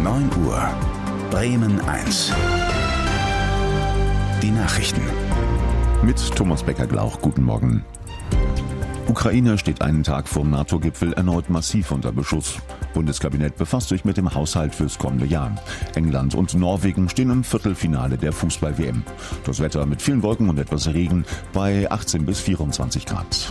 9 Uhr. Bremen 1. Die Nachrichten. Mit Thomas Becker-Glauch, guten Morgen. Ukraine steht einen Tag vor dem NATO-Gipfel erneut massiv unter Beschuss. Bundeskabinett befasst sich mit dem Haushalt fürs kommende Jahr. England und Norwegen stehen im Viertelfinale der Fußball-WM. Das Wetter mit vielen Wolken und etwas Regen bei 18 bis 24 Grad.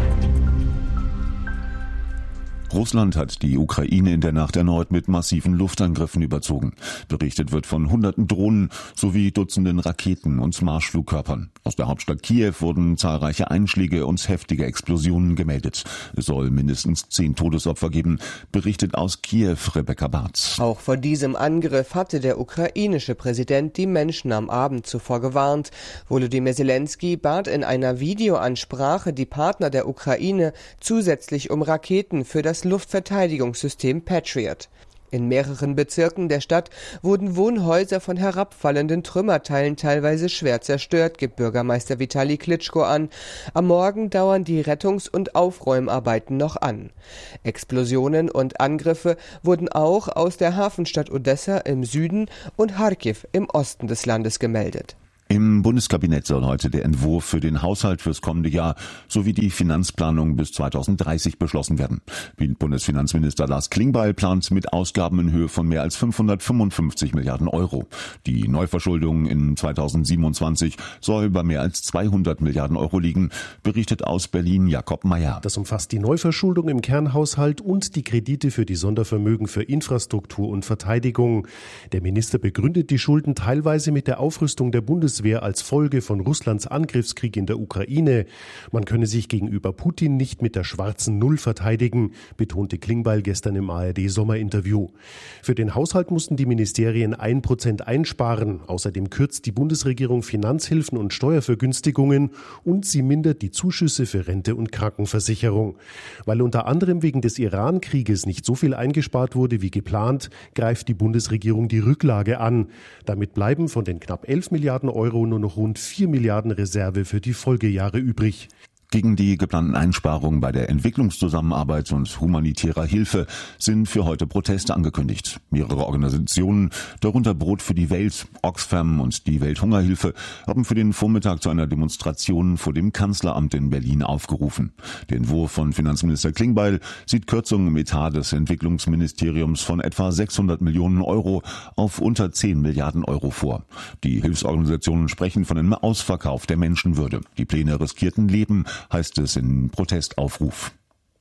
Russland hat die Ukraine in der Nacht erneut mit massiven Luftangriffen überzogen. Berichtet wird von Hunderten Drohnen sowie Dutzenden Raketen und Marschflugkörpern. Aus der Hauptstadt Kiew wurden zahlreiche Einschläge und heftige Explosionen gemeldet. Es soll mindestens 10 Todesopfer geben, berichtet aus Kiew Rebecca Barth. Auch vor diesem Angriff hatte der ukrainische Präsident die Menschen am Abend zuvor gewarnt. Volodymyr Zelensky bat in einer Videoansprache die Partner der Ukraine zusätzlich um Raketen für das Luftverteidigungssystem Patriot. In mehreren Bezirken der Stadt wurden Wohnhäuser von herabfallenden Trümmerteilen teilweise schwer zerstört, gibt Bürgermeister Vitali Klitschko an. Am Morgen dauern die Rettungs- und Aufräumarbeiten noch an. Explosionen und Angriffe wurden auch aus der Hafenstadt Odessa im Süden und Charkiw im Osten des Landes gemeldet. Im Bundeskabinett soll heute der Entwurf für den Haushalt fürs kommende Jahr sowie die Finanzplanung bis 2030 beschlossen werden. Bundesfinanzminister Lars Klingbeil plant mit Ausgaben in Höhe von mehr als 555 Milliarden Euro. Die Neuverschuldung in 2027 soll bei mehr als 200 Milliarden Euro liegen, berichtet aus Berlin Jakob Mayer. Das umfasst die Neuverschuldung im Kernhaushalt und die Kredite für die Sondervermögen für Infrastruktur und Verteidigung. Der Minister begründet die Schulden teilweise mit der Aufrüstung der Bundeswehr als Folge von Russlands Angriffskrieg in der Ukraine. Man könne sich gegenüber Putin nicht mit der schwarzen Null verteidigen, betonte Klingbeil gestern im ARD-Sommerinterview. Für den Haushalt mussten die Ministerien 1% einsparen. Außerdem kürzt die Bundesregierung Finanzhilfen und Steuervergünstigungen und sie mindert die Zuschüsse für Rente und Krankenversicherung. Weil unter anderem wegen des Iran-Krieges nicht so viel eingespart wurde wie geplant, greift die Bundesregierung die Rücklage an. Damit bleiben von den knapp 11 Milliarden Euro nur noch rund 4 Milliarden Reserve für die Folgejahre übrig. Gegen die geplanten Einsparungen bei der Entwicklungszusammenarbeit und humanitärer Hilfe sind für heute Proteste angekündigt. Mehrere Organisationen, darunter Brot für die Welt, Oxfam und die Welthungerhilfe, haben für den Vormittag zu einer Demonstration vor dem Kanzleramt in Berlin aufgerufen. Der Entwurf von Finanzminister Klingbeil sieht Kürzungen im Etat des Entwicklungsministeriums von etwa 600 Millionen Euro auf unter 10 Milliarden Euro vor. Die Hilfsorganisationen sprechen von einem Ausverkauf der Menschenwürde. Die Pläne riskierten Leben, heißt es in Protestaufruf.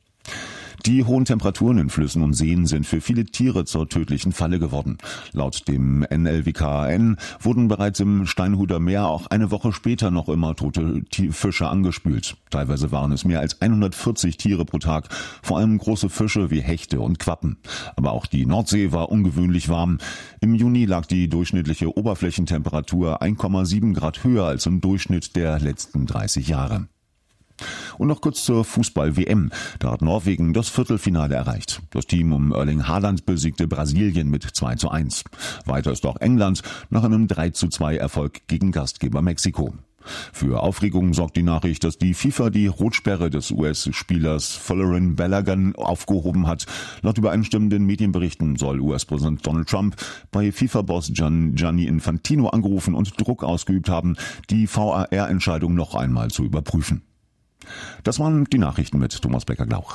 Die hohen Temperaturen in Flüssen und Seen sind für viele Tiere zur tödlichen Falle geworden. Laut dem NLWKN wurden bereits im Steinhuder Meer auch eine Woche später noch immer tote Fische angespült. Teilweise waren es mehr als 140 Tiere pro Tag, vor allem große Fische wie Hechte und Quappen. Aber auch die Nordsee war ungewöhnlich warm. Im Juni lag die durchschnittliche Oberflächentemperatur 1,7 Grad höher als im Durchschnitt der letzten 30 Jahre. Und noch kurz zur Fußball-WM. Da hat Norwegen das Viertelfinale erreicht. Das Team um Erling Haaland besiegte Brasilien mit 2:1. Weiter ist auch England nach einem 3:2 Erfolg gegen Gastgeber Mexiko. Für Aufregung sorgt die Nachricht, dass die FIFA die Rotsperre des US-Spielers Folarin Balogun aufgehoben hat. Laut übereinstimmenden Medienberichten soll US-Präsident Donald Trump bei FIFA-Boss Gianni Infantino angerufen und Druck ausgeübt haben, die VAR-Entscheidung noch einmal zu überprüfen. Das waren die Nachrichten mit Thomas Becker-Glauch.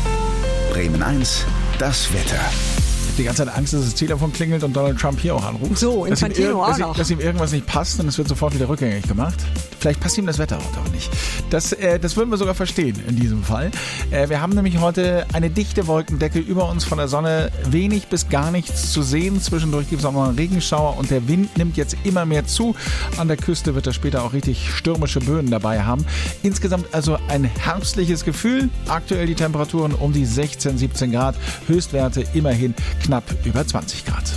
Bremen 1, das Wetter. Die ganze Zeit Angst, dass das Telefon klingelt und Donald Trump hier auch anruft. So, Infantino auch noch. Dass ihm irgendwas nicht passt und es wird sofort wieder rückgängig gemacht. Vielleicht passt ihm das Wetter heute auch nicht. Das würden wir sogar verstehen in diesem Fall. Wir haben nämlich heute eine dichte Wolkendecke über uns, von der Sonne wenig bis gar nichts zu sehen. Zwischendurch gibt es auch noch einen Regenschauer und der Wind nimmt jetzt immer mehr zu. An der Küste wird er später auch richtig stürmische Böen dabei haben. Insgesamt also ein herbstliches Gefühl. Aktuell die Temperaturen um die 16, 17 Grad. Höchstwerte immerhin knapp über 20 Grad.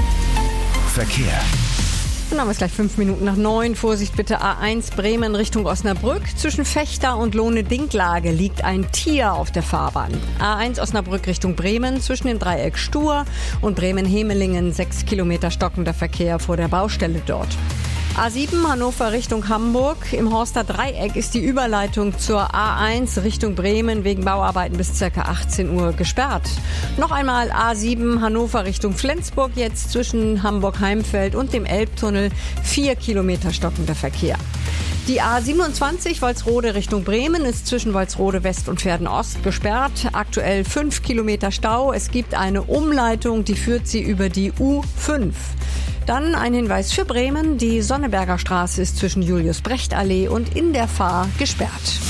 Verkehr. Dann haben wir es gleich 5 Minuten nach 9. Vorsicht bitte, A1 Bremen Richtung Osnabrück. Zwischen Fechter und Lohne-Dinklage liegt ein Tier auf der Fahrbahn. A1 Osnabrück Richtung Bremen zwischen dem Dreieck Stur und Bremen-Hemelingen 6 Kilometer stockender Verkehr vor der Baustelle dort. A7 Hannover Richtung Hamburg. Im Horster Dreieck ist die Überleitung zur A1 Richtung Bremen wegen Bauarbeiten bis ca. 18 Uhr gesperrt. Noch einmal A7 Hannover Richtung Flensburg, jetzt zwischen Hamburg-Heimfeld und dem Elbtunnel 4 Kilometer stockender Verkehr. Die A27 Walsrode Richtung Bremen ist zwischen Walsrode West und Verden Ost gesperrt. Aktuell 5 Kilometer Stau. Es gibt eine Umleitung, die führt sie über die U5. Dann ein Hinweis für Bremen. Die Sonneberger Straße ist zwischen Julius-Brecht-Allee und in der Fahr gesperrt.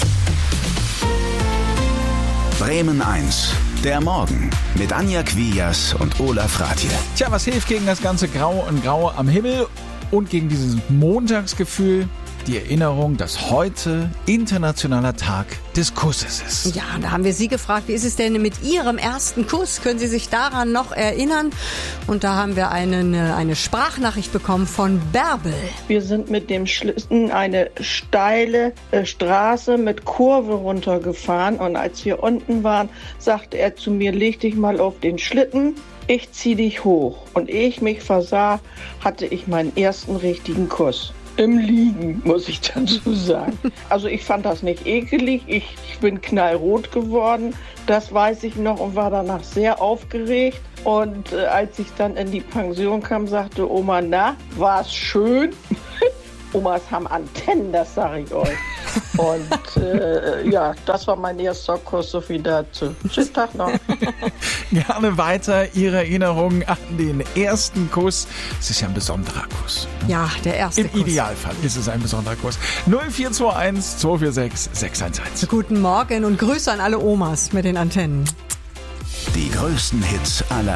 Bremen 1. Der Morgen mit Anja Quias und Olaf Ratje. Tja, was hilft gegen das ganze Grau und Graue am Himmel und gegen dieses Montagsgefühl? Die Erinnerung, dass heute internationaler Tag des Kusses ist. Ja, da haben wir Sie gefragt, wie ist es denn mit Ihrem ersten Kuss? Können Sie sich daran noch erinnern? Und da haben wir eine Sprachnachricht bekommen von Bärbel. Wir sind mit dem Schlitten eine steile Straße mit Kurve runtergefahren. Und als wir unten waren, sagte er zu mir, leg dich mal auf den Schlitten. Ich zieh dich hoch. Und ehe ich mich versah, hatte ich meinen ersten richtigen Kuss. Im Liegen, muss ich dazu sagen. Also ich fand das nicht ekelig. Ich bin knallrot geworden. Das weiß ich noch und war danach sehr aufgeregt. Und als ich dann in die Pension kam, sagte Oma, na, war's schön? Omas haben Antennen, das sage ich euch. Und ja, das war mein erster Kuss, so viel dazu. Schönen Tag noch. Gerne weiter Ihre Erinnerungen an den ersten Kuss. Es ist ja ein besonderer Kuss. Ja, der erste Kuss. Im Idealfall ist es ein besonderer Kuss. 0421 246 611. Guten Morgen und Grüße an alle Omas mit den Antennen. Die größten Hits aller